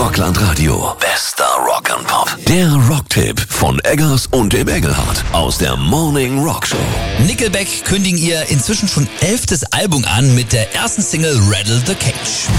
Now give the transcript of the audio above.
Rockland Radio. Bester Rock and Pop. Der Rocktipp von Eggers und dem Engelhardt aus der Morning Rock Show. Nickelback kündigen ihr inzwischen schon 11. Album an mit der ersten Single Rattle the Cage.